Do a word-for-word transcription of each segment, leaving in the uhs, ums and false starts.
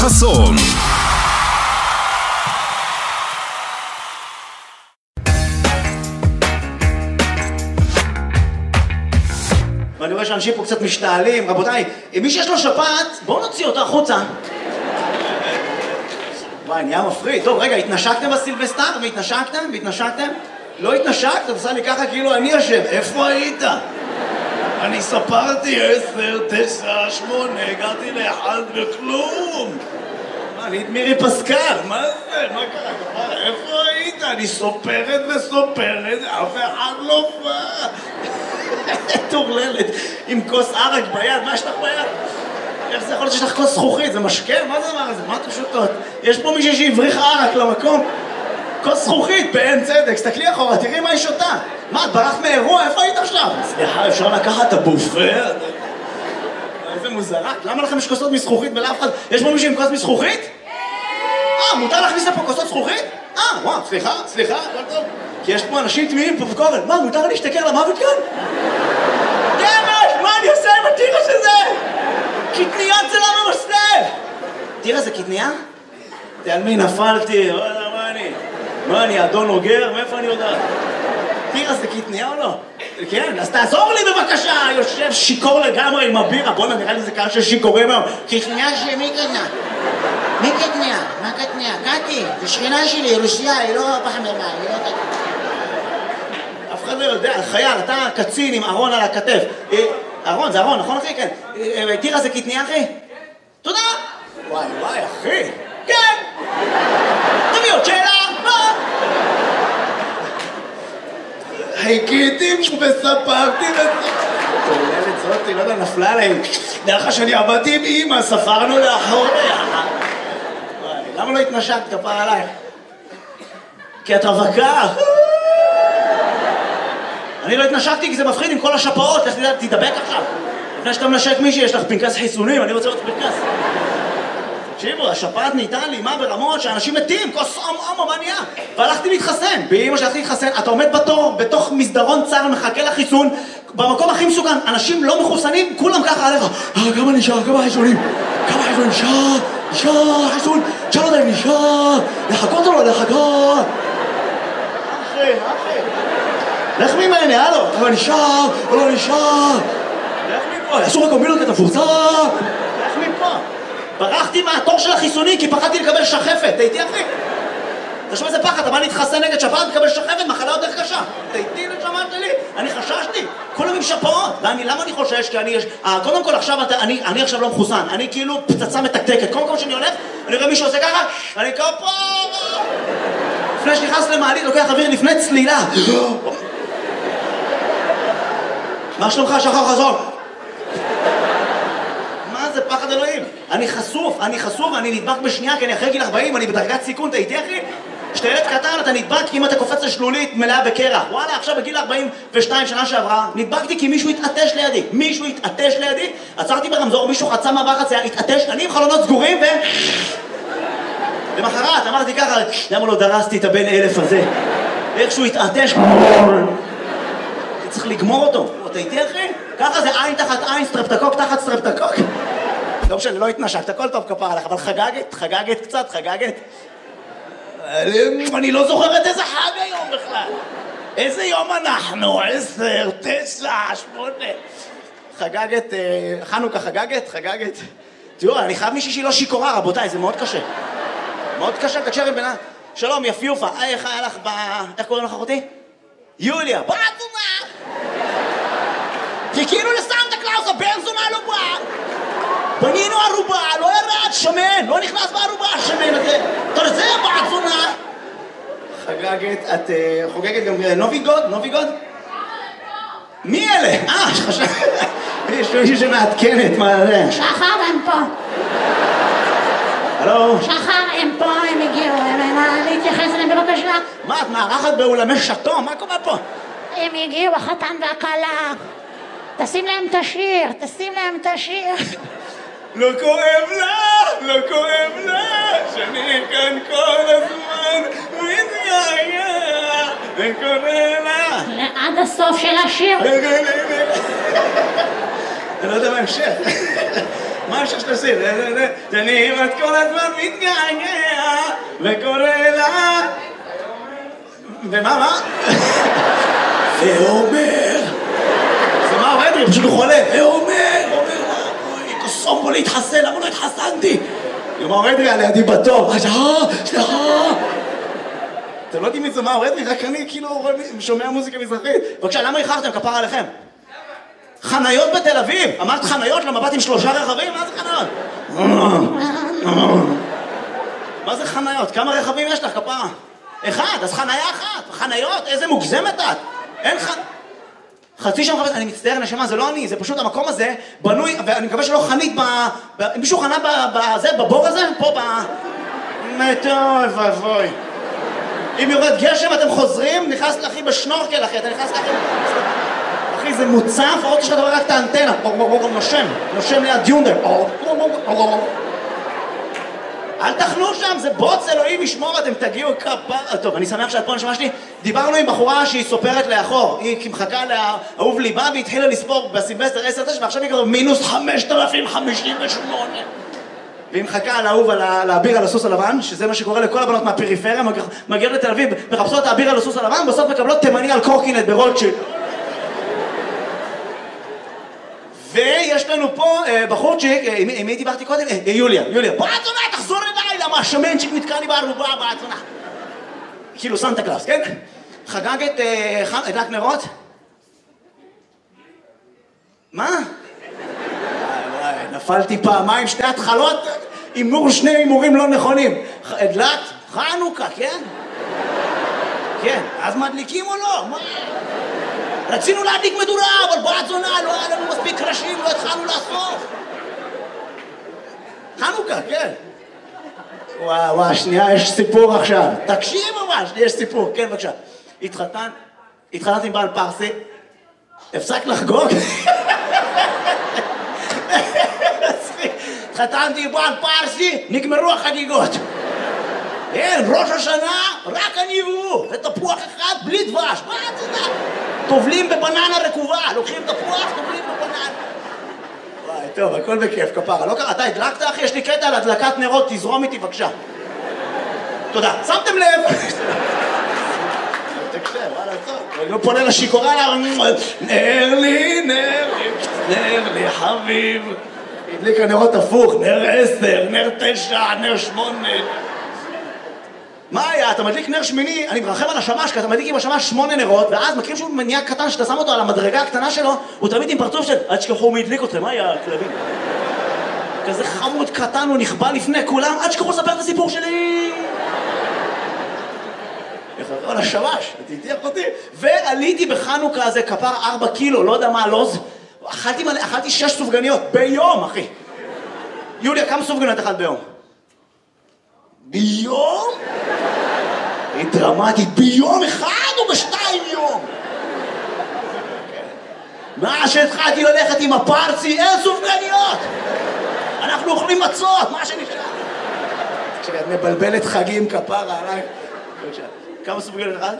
חסון. ואני רואה שאנשים פה קצת משתעלים. רבותיי, מי שיש לו שפעת, בואו נוציא אותו החוצה. וואי, נהיה מפריד. טוב, רגע, התנשקתם בסילבסטר? והתנשקתם? והתנשקתם? לא התנשקת? אתה עושה לי ככה כאילו אני אשם. איפה היית? אני ספרתי עשר, תשע, שמונה, הגעתי לאחד וכלום. מה, אני את מירי פסקל, מה זה? מה קרה? איפה היית? אני סופרת וסופרת, אף אחד לא בא. טורללת, עם כוס ערק ביד, מה יש לך ביד? איך זה יכול להיות שיש לך כוס זכוכית? זה משקה? מה זה הדבר הזה? מה אתם שותות? יש פה מישהו שהבריח ערק למקום? כוס זכוכית, בעין צדק, סתכלי אחורה, תראי מה היא שותה. מה, את ברחת מאירוע? איפה היית עכשיו? סליחה, אפשר לקחת את הבופה? איזה מוזרה. למה לכם יש כוסות מזכוכית ולאף אחד? יש פה מישהו עם כוס מזכוכית? אה, מותר להכניס לפה כוסות זכוכית? אה, וואו, סליחה, סליחה, הכל טוב. כי יש פה אנשים תמימים פה בקורן. מה, מותר להשתכר למוות כאן? דמש, מה אני עושה עם הטירה שזה? קטניית זה לא ממסלב! טירה זה קטניה? על מי נפלתי? מה אני? מה אני, אדון אוגר? מאיפה אני יודעת? טירה זה קטניה או לא? כן, אז תעזור לי בבקשה! יושב שיקור לגמרי עם הבירה. בוא'נה, נראה לי זה קהל של שיכורים היום. קטניה שמי קטניה? מי קטניה? מה קטניה? קטי, זה שכנה שלי, רוסיה, היא לא פחממה, היא לא קטניה. אף אחד לא יודע, חייל, אתה קצין עם ארון על הכתף. ארון, זה ארון, נכון אחי? כן. טירה זה קטניה אחי? תודה! וואי וואי אחי! כן! תביא עוד שאלה! מה? חיכיתי וספרתי צוללת זאתי, לא יודע, נפלה להם. דרך כלל שאני עבדתי עם אמא, ספרנו לאחור ביחד. למה לא התנשקת כפר עלייך? כי את רווקה. אני לא התנשקתי כי זה מפחיד עם כל השפעות. לך תדבק עכשיו. לפני שאתה מנשק מישהי, יש לך פנקס חיסונים, אני רוצה לראות פנקס. תקשיבו, השפעת נהייתה לימה ברמות שאנשים מתים, כוס אמו, מה נהיה? והלכתי להתחסן. באמא שהלכתי להתחסן, אתה עומד בתור, בתוך מסדרון צר, מחכה לחיסון, במקום הכי מסוכן, אנשים לא מחוסנים, כולם ככה עליך. אה, כמה נשאר, כמה חיסונים? כמה חיסונים? נשאר, נשאר, חיסון, תשאל אותם, נשאר, לחכות או לא לחכות? אחי, אחי. לך ממני, הלו, אבל נשאר או לא נשאר? לך מפה, אסור הקומבינות כי אתה מפורסם. לך מפה. ברחתי מהתור של החיסונים כי פחדתי לקבל שחפת, תהייתי אחי? אתה שומע איזה פחד, אתה בא להתחסן נגד שפעת לקבל שחפת, מחלה יותר קשה. תהייתי לשמעת שלי, אני חששתי, כולם עם שפעות. ואני, למה אני חושש? כי אני יש... קודם כל עכשיו, אני, אני עכשיו לא מחוסן, אני כאילו פצצה מתקתקת. קודם כל שאני הולך, אני רואה מישהו עושה ככה, אני כפה... לפני שנכנס למעלית, לוקח אוויר לפני צלילה. מה שלומך, שחר חזון? זה פחד אלוהים. אני חשוף, אני חשוף, אני נדבק בשנייה, כי אני אחרי גיל ארבעים, אני בדרגת סיכון, אתה איתי אחי? שאתה ילד קטן, אתה נדבק אם אתה קופץ לשלולית מלאה בקרח. וואלה, עכשיו בגיל ארבעים ושתיים שנה שעברה, נדבקתי כי מישהו התעטש לידי. מישהו התעטש לידי, עצרתי ברמזור, מישהו חצה מעבר חצייה, התעטש, אני עם חלונות סגורים ו... למחרת, אמרתי ככה, למה לא דרסתי את הבן אלף הזה? איכשהו התעטש, צריך לגמור אותו. אתה איתי אחי? ככה זה עין תחת עין, סטרפטקוק תחת סטרפטקוק. לא משנה, לא התנשקת, הכל טוב כפר עליך, אבל חגגת, חגגת קצת, חגגת. אני לא זוכרת איזה חג היום בכלל. איזה יום אנחנו? עשר, תשע, שמונה. חגגת, חנוכה חגגת, חגגת. תראו, אני חייב מישהי שהיא לא שיקורה, רבותיי, זה מאוד קשה. מאוד קשה, תקשר עם בינה. שלום, יפיופה, איך היה לך ב... איך קוראים לך אחותי? יוליה, בעצומה! חיכינו לסנטה קלאוס, הבן זונה לא בא! בנינו ערובה, לא ירד, שמן, לא נכנס בערובה, השמן הזה. תרזה, בעצונה! חגגת, את חוגגת גם נוביגוד? נוביגוד? מי אלה? אה, שחשב... יש מישהו שמעדכנת, מה זה? שחר, הם פה. הלו? שחר, הם פה, הם הגיעו, הם להתייחס אליהם בבקשה. מה, את מארחת באולמי שטו? מה קורה פה? הם הגיעו, החתן והכלה. תשים להם את השיר, תשים להם את השיר. לא כואב לה, לא כואב לה, שאני כאן כל הזמן, מתגעגע, וקורא לה. עד הסוף של השיר. אני לא יודע מה המשך. מה אפשר שתעשי? שאני את כל הזמן מתגעגע וקורא לה... ומה, מה? ואומר... זה מה עובד לי? פשוט הוא חולה. ואומר, אומר לה, אוי, קוסום בו להתחסן, למה לא התחסנתי? יום עובד לי עליי בתור. סליחה, סליחה. אתם לא יודעים מי זה מה עובד לי? רק אני כאילו שומע מוזיקה מזרחית. בבקשה, למה איחרתם? כפר עליכם. חניות בתל אביב! אמרת חניות למבט עם שלושה רכבים? מה זה חניות? מה זה חניות? כמה רכבים יש לך, כפרה? אחד, אז חניה אחת. חניות? איזה מוגזמת את? אין ח... חצי שם חפש... אני מצטער, נשמה, זה לא אני, זה פשוט המקום הזה בנוי, ואני מקווה שלא חנית ב... ב... מישהו חנה בזה, בבור הזה? פה ב... טוב, אבוי. אם יורד גשם אתם חוזרים, נכנס לאחי בשנורקל, אחי, אתה נכנס לאחי... אחי, זה מוצף, עוד שלך דבר רק את האנטנה, נושם, נושם ליד יונדר. אל תחנו שם, זה בוץ, אלוהים ישמור, אתם תגיעו כפר... טוב, אני שמח שאת פה, נשמע שלי. דיברנו עם בחורה שהיא סופרת לאחור, היא מחכה לאהוב ליבה והתחילה לספור בסילבסטר עשר תשע, ועכשיו היא כבר מינוס חמשת אלפים חמישים ושמונה. והיא מחכה על האהוב, על האביר על הסוס הלבן, שזה מה שקורה לכל הבנות מהפריפריה, מגיעות לתל אביב, מחפשות את האביר על הסוס הלבן, בסוף מקבלות תימני על קורקינט ברולצ'יל. ויש לנו פה בחורצ'יק, עם מי דיברתי קודם? יוליה, יוליה. בעצונה, תחזור אליי, למה השמנצ'יק נתקע לי בערובה, בעצונה. כאילו סנטה קלאוס, כן? חגגת הדלק נרות? מה? וואי, נפלתי פעמיים, שתי התחלות, הימור שני הימורים לא נכונים. הדלק, חנוכה, כן? כן, אז מדליקים או לא? מה? רצינו להדליק מדורה, אבל בת זונה, לא היה לנו מספיק קרשים, לא התחלנו לאסוף. חנוכה, כן. וואו, וואו, שנייה, יש סיפור עכשיו. תקשיב ממש, יש סיפור, כן, בבקשה. התחתן, התחתנת עם בעל פרסי, הפסק לחגוג. התחתנתי עם בעל פרסי, נגמרו החגיגות. אין, ראש השנה, רק אני והוא, ותפוח אחד בלי דבש, מה את יודעת? טובלים בבננה רקובה, לוקחים תפוח, טובלים בבננה. וואי, טוב, הכל בכיף, כפרה. לא קרה, אתה הדלקת, אחי? יש לי קטע על הדלקת נרות, תזרום איתי, בבקשה. תודה. שמתם לב? תקשב, וואלה, טוב. אני לא פונה לשיקורה, נר לי, נר לי, נר לי, חביב. הדליק הנרות הפוך, נר עשר, נר תשע, נר שמונה. מה היה? אתה מדליק נר שמיני, אני מרחם על השמש, כי אתה מדליק עם השמש שמונה נרות, ואז מכירים שהוא מניע קטן שאתה שם אותו על המדרגה הקטנה שלו, הוא תמיד עם פרצוף של, אל תשכחו מי הדליק אתכם, מה היה הכלבים? כזה חמוד קטן, הוא נכבה לפני כולם, אל תשכחו לספר את הסיפור שלי! על השמש, תתיח אותי. ועליתי בחנוכה הזה, כפר ארבע קילו, לא יודע מה הלוז, אכלתי, אכלתי שש סופגניות, ביום, אחי. יוליה, כמה סופגניות אכלת ביום? ביום? היא דרמטית, ביום אחד או בשתיים יום? מה שהתחלתי ללכת עם הפרצי, אין סופגניות! אנחנו אוכלים מצות, מה שנשאר? כשאת מבלבלת חגים כפרה עליי. כמה סופגניות אחד?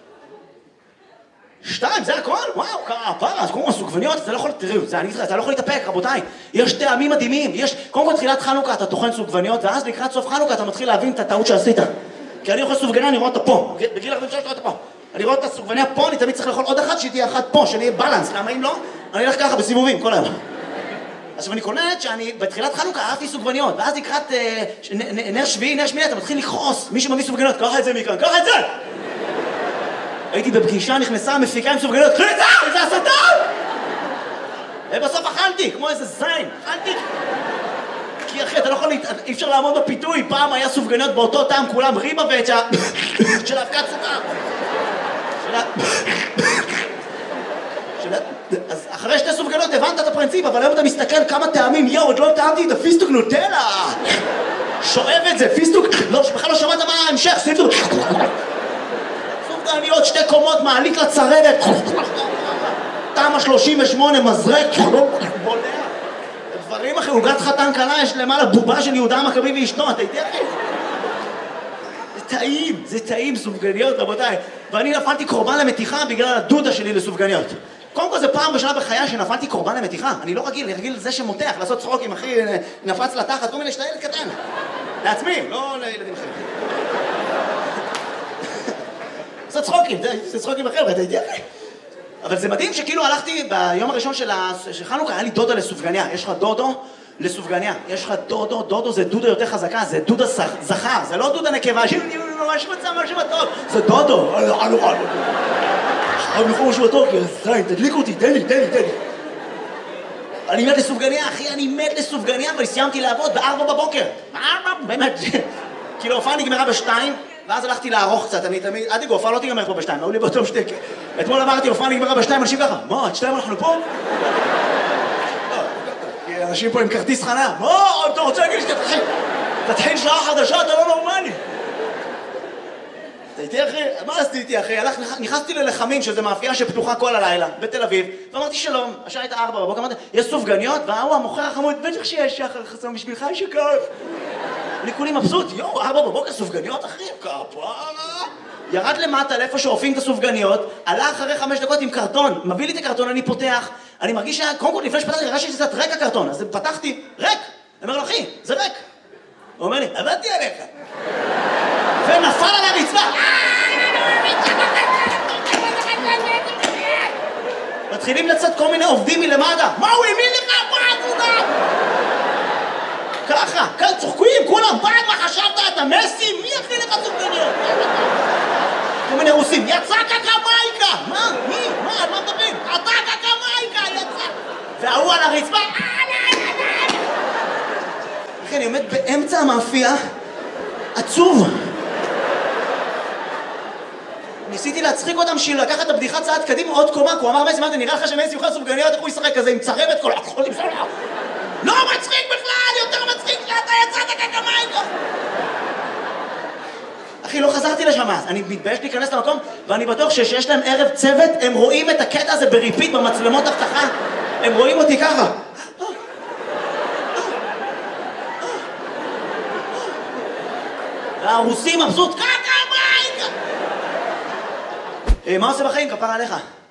שתיים, זה הכל? וואו, כפרה, אז קודם כל סופגניות, אתה לא יכול, תראו, אתה לא יכול להתאפק, רבותיי. יש טעמים מדהימים, יש, קודם כל תחילת חנוכה אתה טוחן סופגניות, ואז לקראת סוף חנוכה אתה מתחיל להבין את הטעות שעשית. כי אני אוכל סופגניה, אני רואה אותה פה. בגיל ארבעים ושלוש, אני רואה אותה פה. אני רואה את הסופגניה פה, אני תמיד צריך לאכול עוד אחת, שהיא תהיה אחת פה, שאני אהיה בלנס. למה אם לא? אני אלך ככה בסיבובים, כל היום. עכשיו אני קולט שאני בתחילת חנוכה אהבתי סופגניות, ואז לקראת נר שביעי, נר שמיני, אתה מתחיל לכעוס. מי שמביא סופגניות, קח את זה מכאן, קח את זה! הייתי בפגישה, נכנסה המפיקה עם סופגניות, קחי את זה! זה הסתה! ובסוף אכלתי, כמו איזה זין, אכלתי. כי אחי, אתה לא יכול, אי אפשר לעמוד בפיתוי, פעם היה סופגניות באותו טעם, כולם ריבה ואצ'ה של האבקת סוכר. אז אחרי שתי סופגניות הבנת את הפרינציפ, אבל היום אתה מסתכל כמה טעמים, יואו, עוד לא טעמתי את הפיסטוק נוטלה. שואב את זה, פיסטוק, לא, בכלל לא שמעת מה ההמשך, פיסטוק. סופגניות, שתי קומות, מעלית לצרבת. תמה שלושים ושמונה, מזרק, בולע. דברים אחרי, עוגת חתן קלה, יש למעלה בובה של יהודה המכבי ואשתו, אתה איתי אחי? זה טעים, זה טעים, סופגניות, רבותיי. ואני נפלתי קורבן למתיחה בגלל הדודה שלי לסופגניות. קודם כל זה פעם ראשונה בחיי שנפלתי קורבן למתיחה. אני לא רגיל, אני רגיל לזה שמותח, לעשות צחוקים, אחי, נפץ לתחת, כל מיני שאתה ילד קטן. לעצמי, לא לילדים אחרים. לעשות צחוקים, זה צחוקים אחר, אתה יודע? אבל זה מדהים שכאילו הלכתי ביום הראשון של חנוכה, היה לי דודה לסופגניה. יש לך דודו לסופגניה. יש לך דודו, דודו זה דודה יותר חזקה, זה דודה זכר, זה לא דודה נקבה, שאני ממש מצא משהו טוב. זה דודו. אני יכול משהו טוב, כי זין, תדליק אותי, תן לי, תן לי, תן לי. אני מת לסופגניה, אחי, אני מת לסופגניה, אבל סיימתי לעבוד בארבע בבוקר. בארבע, באמת. כאילו, ההופעה נגמרה בשתיים, ואז הלכתי לערוך קצת, אני תמיד, עד ההופעה לא תיגמר פה בשתיים, היו לי באותו שתק. אתמול אמרתי, ההופעה נגמרה בשתיים, אנשים ככה, מה, עד שתיים אנחנו פה? אנשים פה עם כרטיס חניה, מה, אתה רוצה להגיד לי שתתחיל? תתחיל שעה חדשה, אתה לא נורמלי. אתה איתי אחי? מה עשיתי איתי אחי? נכנסתי ללחמים, שזה מאפייה שפתוחה כל הלילה, בתל אביב, ואמרתי שלום, השעה הייתה ארבע בבוקר, אמרתי, יש סופגניות? והוא המוכר החמוד, בטח שיש שחר חסום בשבילך, יש שכף. אני כולי מבסוט, יואו, ארבע בבוקר סופגניות אחי, כפרה. ירד למטה לאיפה שאופים את הסופגניות, עלה אחרי חמש דקות עם קרטון, מביא לי את הקרטון, אני פותח, אני מרגיש שקודם כל לפני שפתחתי, הרגשתי שזה קצת ריק הקרטון, אז פתחתי, ריק. אני אומר לו, אחי, זה ריק. הוא אומר לי, עבדתי עליך. ונפל על הרצפה. מתחילים לצאת כל מיני עובדים מלמטה. מה הוא האמין לך? מה עבודה? ככה, כאן צוחקים, כולם, בעד מה חשבת? אתה מסי? מי יכניל לך סופגניות? כל מיני רוסים, יצא קקמייקה! מה? מי? מה? על מה מדברים? אתה קקמייקה! יצא! והוא על הרצפה. אחי, אני עומד באמצע המאפייה, עצוב. ניסיתי להצחיק אותם בשביל לקחת את הבדיחה צעד קדימה עוד קומה, כי הוא אמר מסי, מה זה נראה לך שמסי יוכל סופגניות, איך הוא ישחק כזה עם צרבת כל החול עם סולר? לא מצחיק בכלל, יותר מצחיק שאתה יצאת קקמייקה! אחי, לא חזרתי לשם אז, אני מתבייש להיכנס למקום, ואני בטוח שיש להם ערב צוות, הם רואים את הקטע הזה בריפיט במצלמות הבטחה, הם רואים אותי ככה. והרוסים מבסוט, קקמייקה! מה עושה בחיים? כפרה עליך.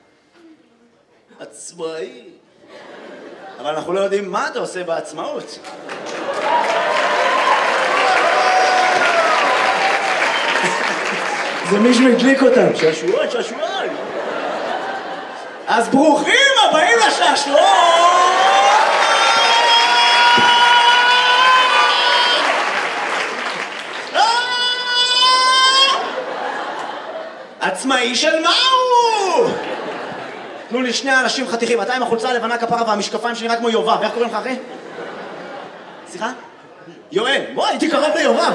עצמאי. אבל אנחנו לא יודעים מה אתה עושה בעצמאות. זה מישהו הדליק אותם. שעשועון, שעשועון. אז ברוכים הבאים לשעשועון! עצמאי של מה הוא? תנו לי שני אנשים חתיכים, אתה עם החולצה הלבנה כפרה והמשקפיים שנראה כמו יובב, איך קוראים לך אחי? סליחה? יואל, בוא, הייתי קרוב ליובב.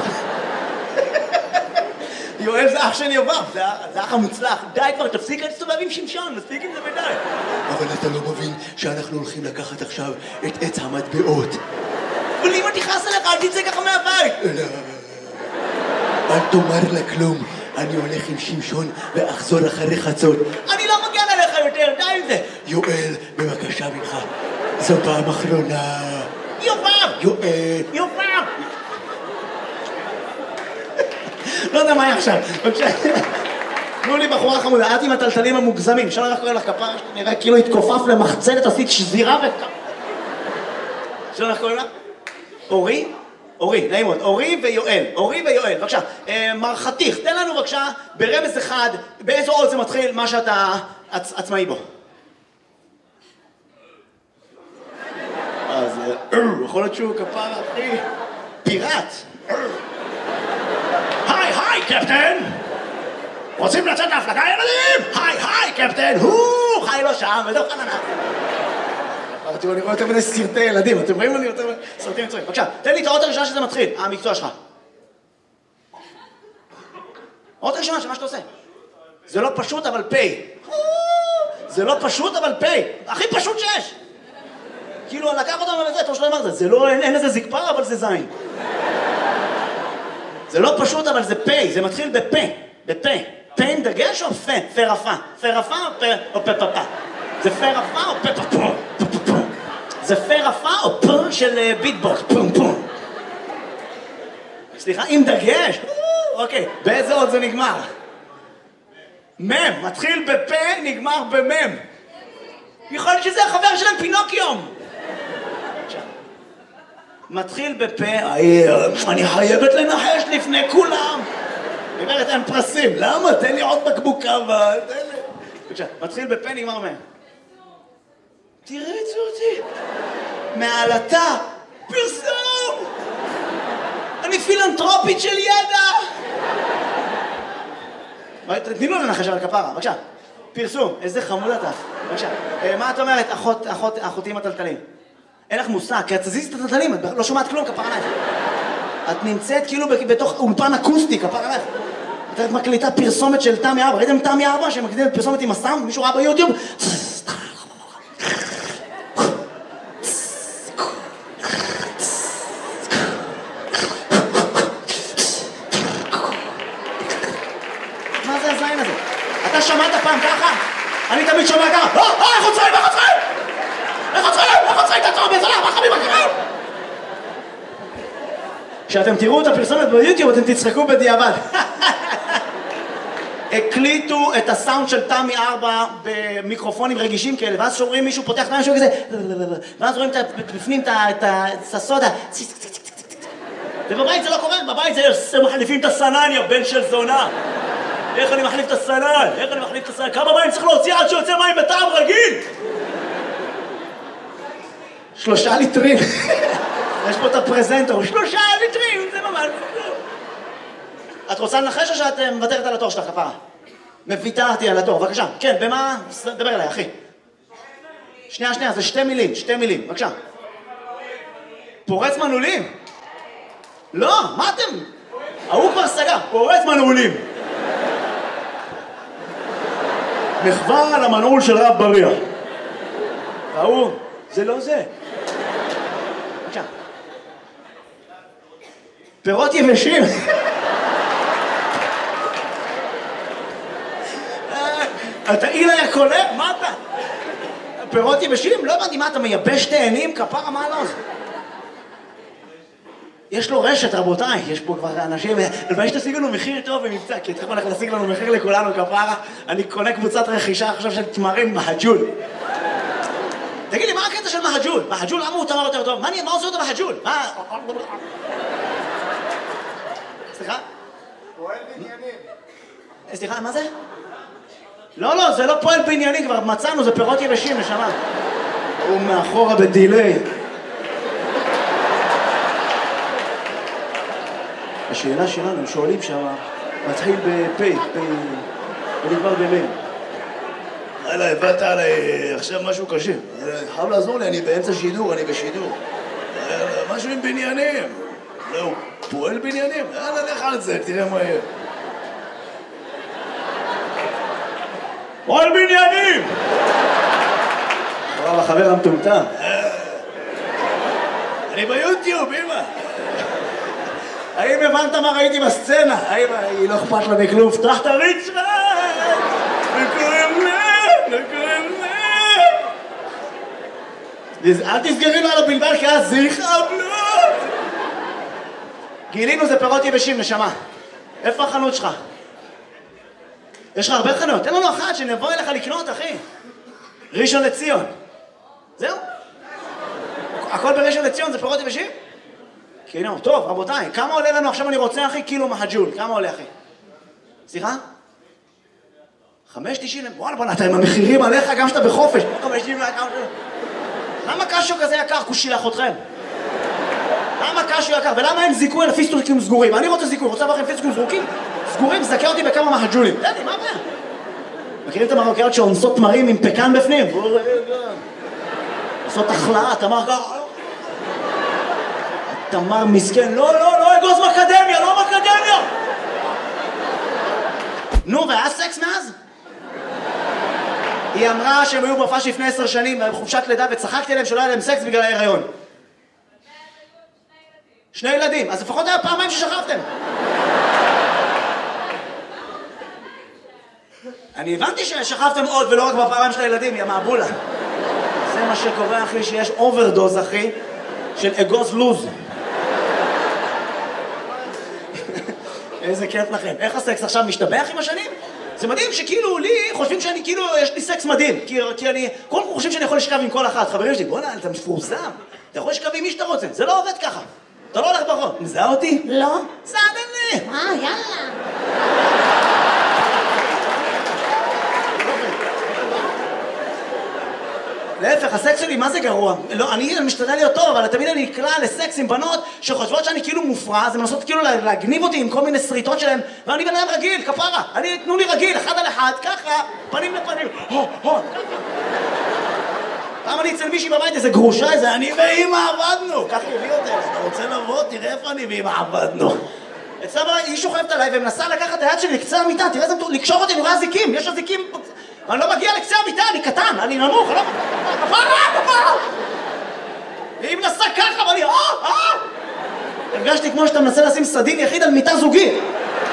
יואל זה אח של יובב, זה אח המוצלח. די כבר, תפסיק להסתובב עם שמשון, מספיק עם זה ודי. אבל אתה לא מבין שאנחנו הולכים לקחת עכשיו את עץ המטבעות. אבל אם אני תכעס עליך, אל תצא ככה מהבית. לא, אל תאמר לה כלום. אני הולך עם שמשון ואחזור אחרי חצות. אני לא מגן עליך יותר, די עם זה. יואל, בבקשה ממך, זו פעם אחרונה. יובב! יואל. יובב! לא יודע מה היה עכשיו, בבקשה. תנו לי בחורה חמודה, את עם הטלטלים המוגזמים, אפשר לך קורא לך כפרה, נראה כאילו התכופף למחצלת, עשית שזירה וכ... אפשר לך קורא לך? אורי? אורי, נעים מאוד, אורי ויואל, אורי ויואל, בבקשה. מר חתיך, תן לנו בבקשה ברמז אחד, באיזו עוד זה מתחיל מה שאתה עצמאי בו. אז יכול להיות שהוא כפרה, אחי, פיראט. היי, היי, קפטן! רוצים לצאת להפלגה, ילדים? היי, היי, קפטן! הוא חי לו שם, ודוח חננה. תראו, אני רואה יותר מדי סרטי ילדים, אתם רואים לי יותר מדי סרטים מצויים. בבקשה, תן לי את האות הראשונה שזה מתחיל, המקצוע שלך. האות הראשונה שמה שאתה עושה. זה לא פשוט, אבל פי. זה לא פשוט, אבל פי. הכי פשוט שיש. כאילו, לקח אותם לזה, טוב שלא אמרת, זה לא, אין לזה זקפה, אבל זה זין. זה לא פשוט, אבל זה פי, זה מתחיל בפה, בפה. פה עם דגש או פה? פה רפה. פה רפה או פה או פה פפה? זה פה רפה או פה פפה? זה פה רפה או פה של ביטבוקס? פום פום. סליחה, עם דגש? אוקיי, באיזה עוד זה נגמר? מם, מתחיל בפה, נגמר במם. יכול להיות שזה החבר שלהם פינוקיום. מתחיל בפה, אני חייבת לנחש לפני כולם. גברת, אין פרסים. למה? תן לי עוד בקבוק קווה, תן לי. מתחיל בפה, נגמר מה. תראה את אותי. מעלתה, פרסום. אני פילנטרופית של ידע. תתני לו לנחש על הכפרה, בבקשה. פרסום, איזה חמוד אתה. בבקשה. מה את אומרת, אחות, אחות, אחותי עם הטלטלים? אין לך מושג, כי את תזיז את הטלטלים, את לא שומעת כלום, כפרה עלייך. את נמצאת כאילו בתוך אולפן אקוסטי, כפרה עלייך. את מקליטה פרסומת של תמי ארבע. ראיתם תמי ארבע שמקליטה פרסומת עם הסם? מישהו ראה ביוטיוב? מה זה הזין הזה? אתה שמעת פעם ככה? אני תמיד שומע ככה. אה, אה, איך עוצרים, איך עוצרים? איך עוצרים, איך עוצרים? תעצור בזולה, מה חביב, מה קרה? כשאתם תראו את הפרסומת ביוטיוב, אתם תצחקו בדיעבד. הקליטו את הסאונד של תמי ארבע במיקרופונים רגישים כאלה, ואז שומעים מישהו פותח את משהו כזה, ואז רואים בפנים את הסודה. ובבית זה לא קורה, בבית זה מחליפים את הסנן, יא בן של זונה. איך אני מחליף את הסנן? איך אני מחליף את הסנן? כמה מים צריך להוציא עד שיוצא מים בטעם רגיל? שלושה ליטרים. יש פה את הפרזנטור, שלושה ליטרים, זה ממש... את רוצה לנחש או שאת מוותרת על התור שלך, כפרה? מוותרתי על התור, בבקשה. כן, במה? דבר אליי, אחי. שנייה, שנייה, זה שתי מילים, שתי מילים, בבקשה. פורץ מנעולים? לא, מה אתם? ההוא כבר סגר, פורץ מנעולים. מחווה על המנעול של רב בריח. ההוא, זה לא זה. בבקשה. פירות יבשים. אתה אילה יא קולה? מה אתה? פירות יבשים? לא הבנתי, מה אתה מייבש תאנים? כפרה, מה לא זה? יש לו רשת, רבותיי, יש פה כבר אנשים, אבל יש תשיג לנו מחיר טוב במבצע, כי אתם הולך להשיג לנו מחיר לכולנו, כפרה, אני קונה קבוצת רכישה עכשיו של תמרים מהג'ול. תגיד לי, מה הקטע של מהג'ול? מהג'ול, למה הוא תמר יותר טוב? מה עושה אותו מהג'ול? מה? סליחה? פועל בניינים. סליחה, מה זה? לא, לא, זה לא פועל בעניינים, כבר מצאנו, זה פירות יבשים, נשמה. הוא מאחורה בדילי. השאלה שלנו, הם שואלים שם, מתחיל בפי, פי, ונגמר במי. הלאה, הבאת עליי עכשיו משהו קשה. חייב לעזור לי, אני באמצע שידור, אני בשידור. משהו עם בניינים. לא, הוא פועל בניינים? יאללה, לך על זה, תראה מה יהיה. פועל בניינים! וואו, החבר המטומטם. אני ביוטיוב, אמא. האם הבנת מה ראיתי בסצנה? האם היא לא אכפת לה מכלום? פתח את הריצ'רד! וקוראים לה! וקוראים לה! אל תסגרי לו על הבלבל כי אז זה יכבלות! גילינו זה פירות יבשים, נשמה. איפה החנות שלך? יש לך הרבה חנויות, תן לנו אחת שנבוא אליך לקנות, אחי. ראשון לציון. זהו? הכל בראשון לציון זה פירות יבשים? כן, טוב, רבותיי, כמה עולה לנו עכשיו אני רוצה, אחי? קילו מהג'ול, כמה עולה, אחי? סליחה? חמש תשעים, וואלה, בוא נתן עם המחירים עליך גם שאתה בחופש. חמש תשעים, למה קשו כזה יקר? כושי לאחותכם. למה קשו יקר? ולמה אין זיכוי על פיסטוקים סגורים? אני רוצה זיכוי, רוצה לכם פיסטוקים סגורים? סגורים, זכה אותי בכמה מהג'ולים. תדעי, מה הבעיה? מכירים את המרוקאיות שאונסות תמרים עם פקן בפנים? עושות החלאה, תמר ככה. תמר מסכן, לא, לא, לא אגוז מקדמיה, לא מקדמיה! נו, והיה סקס מאז? היא אמרה שהם היו בהופעה לפני עשר שנים, בחופשת לידה, וצחקתי עליהם שלא היה להם סקס בגלל ההיריון. שני ילדים, אז לפחות היה פעמיים ששכבתם. אני הבנתי ששכבתם עוד ולא רק בפעמיים של הילדים, יא מעבולה. זה מה שקורה, אחי, שיש אוברדוז, אחי, של אגוז לוז. איזה כיף לכם. איך הסקס עכשיו משתבח עם השנים? זה מדהים שכאילו לי חושבים שאני כאילו, יש לי סקס מדהים. כי, כי אני, כל כך חושבים שאני יכול לשכב עם כל אחת. חברים שלי, בוא'נה, אתה מפורסם. אתה יכול לשכב עם מי שאתה רוצה. זה לא עובד ככה. אתה לא הולך ברחוב. מזהה אותי? לא. סעד לי. אה, יאללה. להפך, הסקס שלי, מה זה גרוע? לא, אני משתדל להיות טוב, אבל תמיד אני נקלע לסקס עם בנות שחושבות שאני כאילו מופרע, אז הן מנסות כאילו להגניב אותי עם כל מיני שריטות שלהם, ואני בן אדם רגיל, כפרה. אני, תנו לי רגיל, אחד על אחד, ככה, פנים לפנים, הו, הו, ככה. פעם אני אצל מישהי בבית, איזה גרושה, איזה אני ואמא עבדנו. ככה הביא אותה, אתה רוצה לבוא? תראה איפה אני ואמא עבדנו. אצלה בבית, היא שוכבת עליי ומנסה לקחת את היד שלי לקצה המיטה, תראה איזה מטור, לקשור אותי, אני רואה זיקים, יש הזיקים. אני לא מגיע לקצה המיטה, אני קטן, אני נמוך, אני לא... כפרה, כפרה! והיא מנסה ככה, ואני... אה, אה! הרגשתי כמו שאתה מנסה לשים סדין יחיד על מיטה זוגית.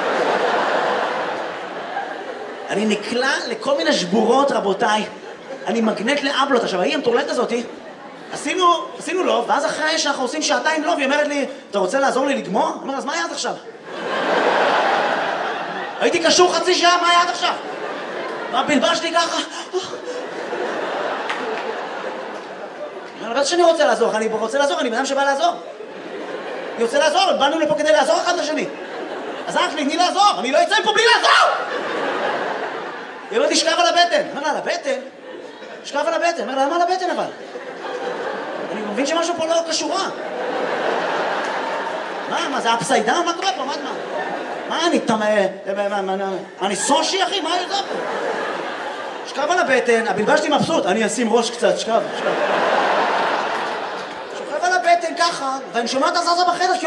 אני נקלע לכל מיני שבורות, רבותיי. אני מגנט לאבלות. עכשיו, היא המטורלת הזאתי, עשינו, עשינו לוב, ואז אחרי שאנחנו עושים שעתיים לוב, היא אומרת לי, אתה רוצה לעזור לי לגמור? אני אומר, אז מה היה עד עכשיו? הייתי קשור חצי שעה, מה היה עד עכשיו? מה בלבש לי ככה? אני לא שאני רוצה לעזור, אני רוצה לעזור, אני בן אדם שבא לעזור. אני רוצה לעזור, באנו לפה כדי לעזור אחד לשני. אז אח לי, תני לעזור, אני לא אצא מפה בלי לעזור! היא אומרת לי, שכב על הבטן. אומר לה, על הבטן? שכב על הבטן. אומר לה, למה על הבטן אבל? אני מבין שמשהו פה לא קשורה. מה, מה, זה אפסיידאון? מה קורה פה? מה, מה? מה, אני תמה... אני סושי, אחי? מה יותר פה? שכב על הבטן, הבלבש לי מבסוט. אני אשים ראש קצת, שכב, שכב. שוכב על הבטן ככה, ואני שומע את הזזה בחדר,